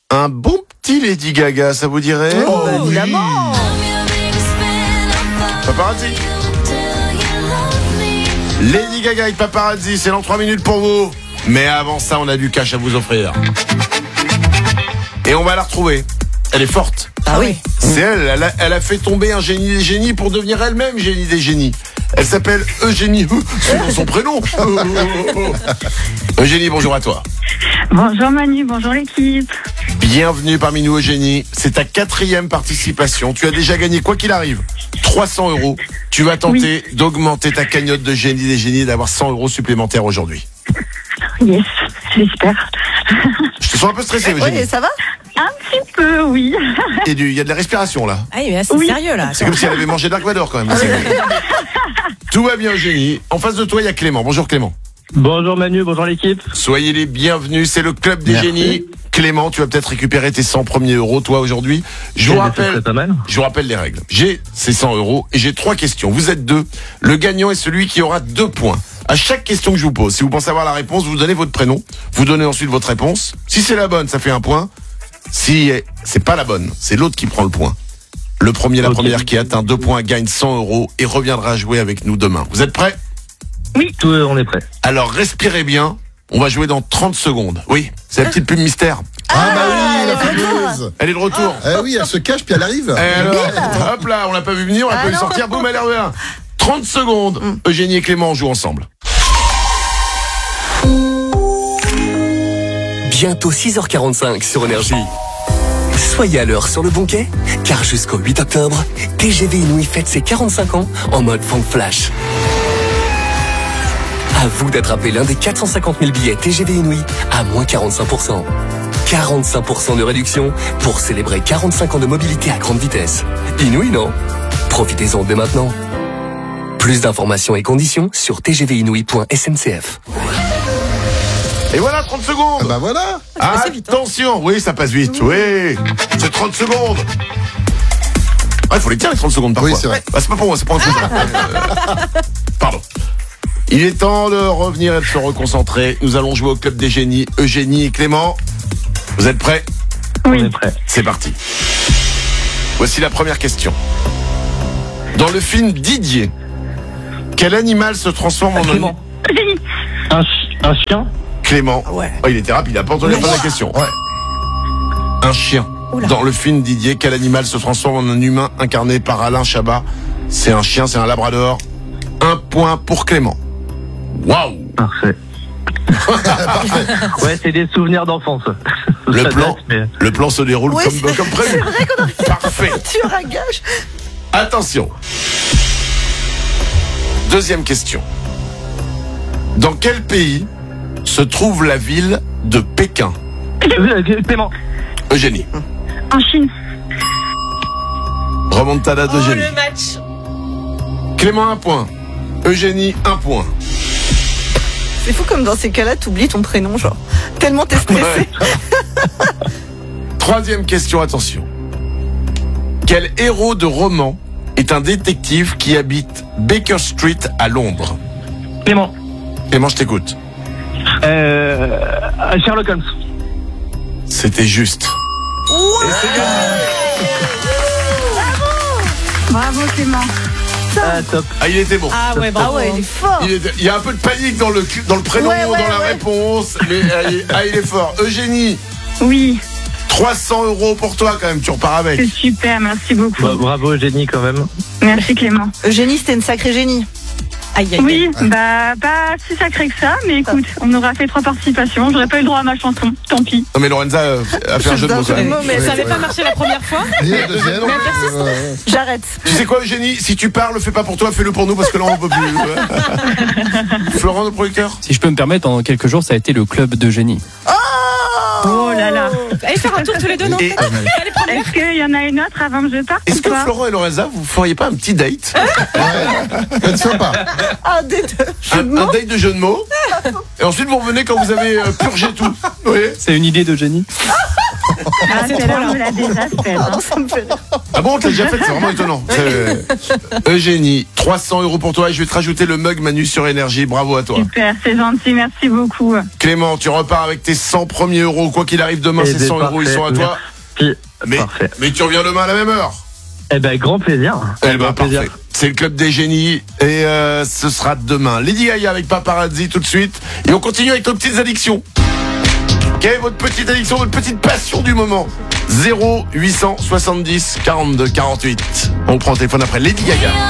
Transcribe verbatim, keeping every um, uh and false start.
Un bon petit Lady Gaga, ça vous dirait? Oh, bah, évidemment. Paparazzi. Lady Gaga et Paparazzi, c'est dans trois minutes pour vous. Mais avant ça, on a du cash à vous offrir. Et on va la retrouver. Elle est forte. Ah oui. C'est elle, elle a, elle a fait tomber un génie des génies pour devenir elle-même génie des génies. Elle s'appelle Eugénie, selon son prénom. Eugénie, bonjour à toi. Bonjour Manu, bonjour l'équipe. Bienvenue parmi nous Eugénie. C'est ta quatrième participation. Tu as déjà gagné, quoi qu'il arrive, trois cents euros. Tu vas tenter oui. d'augmenter ta cagnotte de génie des génies et d'avoir cent euros supplémentaires aujourd'hui. Yes, j'espère. Je te sens un peu stressé, Eugénie. Oui, ça va? Un petit peu, oui. Et il y a de la respiration là. Ah oui, mais là, c'est oui. sérieux là. C'est comme si elle avait mangé Dark Vador quand même. Tout va bien Eugénie. En face de toi, il y a Clément. Bonjour Clément. Bonjour Manu, bonjour l'équipe. Soyez les bienvenus, c'est le club des Merci. génies. Clément, tu vas peut-être récupérer tes cent premiers euros toi aujourd'hui. Je vous rappelle, pas mal. je vous rappelle les règles. J'ai ces cent euros et j'ai trois questions. Vous êtes deux. Le gagnant est celui qui aura deux points. À chaque question que je vous pose, si vous pensez avoir la réponse, vous donnez votre prénom, vous donnez ensuite votre réponse. Si c'est la bonne, ça fait un point. Si c'est pas la bonne, c'est l'autre qui prend le point. Le premier, la okay. première qui atteint deux points gagne cent euros et reviendra jouer avec nous demain. Vous êtes prêts? Oui. Tout, on est prêts. Alors respirez bien. On va jouer dans trente secondes. Oui, c'est la petite pub mystère. Ah, ah bah oui, la fameuse. Elle est de retour. Ah eh oui, elle se cache puis elle arrive. Et alors, hop là, on l'a pas vu venir, on l'a ah pas vu sortir. Boum, elle est revenue. trente secondes. Mm. Eugénie et Clément jouent ensemble. Bientôt six heures quarante-cinq sur Énergie. Soyez à l'heure sur le bon quai, car jusqu'au huit octobre, T G V Inouï fête ses quarante-cinq ans en mode Funk Flash. À vous d'attraper l'un des quatre cent cinquante mille billets T G V Inouï à moins quarante-cinq pour cent. quarante-cinq pour cent de réduction pour célébrer quarante-cinq ans de mobilité à grande vitesse. Inouï, non? Profitez-en dès maintenant. Plus d'informations et conditions sur t g v inouï point s n c f. Et voilà, trente secondes. Ah bah voilà. Ah, attention, oui, ça passe vite, oui. C'est trente secondes. Ah, il faut les tenir les trente secondes parfois. Oui, c'est vrai. Bah, c'est pas pour moi, c'est pas un truc. euh, Pardon. Il est temps de revenir et de se reconcentrer. Nous allons jouer au club des génies. Eugénie et Clément, vous êtes prêts? Oui. On est prêts. C'est parti. Voici la première question. Dans le film Didier, quel animal se transforme en Clément. Un, chi- un chien. Clément. Ouais. Oh, il était rapide, il a pas entendu la bonne question. Ouais. Un chien. Oula. Dans le film Didier, quel animal se transforme en un humain incarné par Alain Chabat? C'est un chien, c'est un labrador. Un point pour Clément. Waouh. Parfait. Ouais, c'est des souvenirs d'enfance. Le Ça plan, date, mais... le plan se déroule Oui, comme, c'est- comme prévu. C'est vrai qu'on a Parfait. sur un gage. Attention. Deuxième question. Dans quel pays se trouve la ville de Pékin? Euh, Clément. Eugénie. En Chine. Remontada d'Eugénie. Oh, le match. Clément, un point. Eugénie, un point. C'est fou comme dans ces cas-là, t'oublies ton prénom, genre. Tellement t'es stressé. Ouais. Troisième question, attention. Quel héros de roman est un détective qui habite Baker Street à Londres? Clément. Clément, je t'écoute. Euh, Sherlock Holmes. C'était juste. Et c'est gagné. Bravo Clément. Ah, top. Ah, il était bon. Ah ouais, bravo. Ah ouais, il est fort. Il, est- il y a un peu de panique dans le, dans le prénom, Ouais, ouais, dans la ouais. réponse, mais ah, il, ah, il est fort. Eugénie, Oui, trois cents euros pour toi quand même, tu repars avec. c'est super, merci beaucoup. Bah, bravo Eugénie quand même. Merci Clément. Eugénie, c'était une sacrée génie. Aïe, aïe, Oui, aïe. bah pas si sacré que ça, mais écoute, on aura fait trois participations, j'aurais pas eu le droit à ma chanson, tant pis. Non mais Lorenza euh, a fait un jeu de mots quand même. Mais Ouais, ça avait ouais. pas marché la première fois. Et la deuxième, Mais elle persiste. ouais, ouais. J'arrête. Tu sais quoi Eugénie, si tu parles, le fais pas pour toi, fais-le pour nous parce que là on peut plus. Ouais. Florent, le producteur. Si je peux me permettre, en quelques jours, ça a été le club de génie. Oh là là. Allez faire un tour tous les deux, non? Et Allez prendre Est-ce qu'il y en a une autre avant que je parte est-ce ou que pas? Florent et Lorenza, vous feriez pas un petit date? Faites sympa. un des deux. Un, un date de jeu de mots. Et ensuite vous revenez quand vous avez euh, purgé tout. Oui. C'est une idée de génie. Ah, c'est c'est trop là, là. on me l'a déjà fait. Ah hein. non, ça me fait rire. Ah bon, t'as déjà fait, c'est vraiment étonnant. C'est- Eugénie, trois cents euros pour toi et je vais te rajouter le mug Manu sur Énergie. Bravo à toi. Super, c'est gentil, merci beaucoup. Clément, tu repars avec tes cent premiers euros. Quoi qu'il arrive demain, Eh ces ben, cent euros, ils parfait. sont à toi. Merci. Mais, Parfait. mais tu reviens demain à la même heure. Eh ben, grand plaisir. Eh ben, grand plaisir. parfait. C'est le club des génies et euh, ce sera demain. Lady Gaga avec Paparazzi tout de suite. Et on continue avec nos petites addictions. Quelle est votre petite addiction, votre petite passion du moment? Zéro huit cent soixante-dix quarante-deux quarante-huit. On prend le téléphone après Lady Gaga.